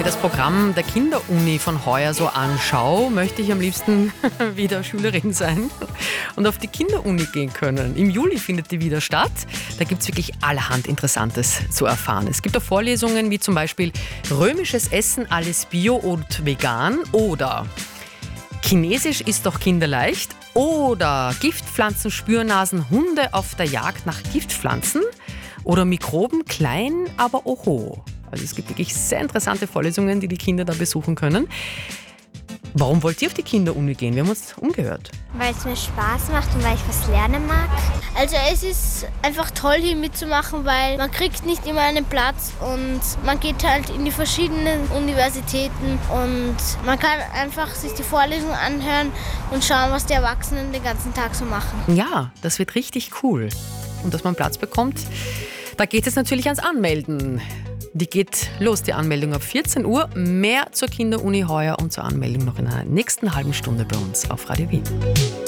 das Programm der Kinderuni von heuer so anschaue, möchte ich am liebsten wieder Schülerin sein und auf die Kinderuni gehen können. Im Juli findet die wieder statt. Da gibt es wirklich allerhand Interessantes zu erfahren. Es gibt auch Vorlesungen wie zum Beispiel römisches Essen, alles bio und vegan oder Chinesisch ist doch kinderleicht oder Giftpflanzen, Spürnasen, Hunde auf der Jagd nach Giftpflanzen oder Mikroben klein, aber oho. Also es gibt wirklich sehr interessante Vorlesungen, die die Kinder da besuchen können. Warum wollt ihr auf die Kinderuni gehen? Wir haben uns umgehört. Weil es mir Spaß macht und weil ich was lernen mag. Also es ist einfach toll, hier mitzumachen, weil man kriegt nicht immer einen Platz und man geht halt in die verschiedenen Universitäten und man kann einfach sich die Vorlesung anhören und schauen, was die Erwachsenen den ganzen Tag so machen. Ja, das wird richtig cool. Und dass man Platz bekommt, da geht es natürlich ans Anmelden. Die geht los, die Anmeldung ab 14 Uhr. Mehr zur Kinderuni heuer und zur Anmeldung noch in einer nächsten halben Stunde bei uns auf Radio Wien.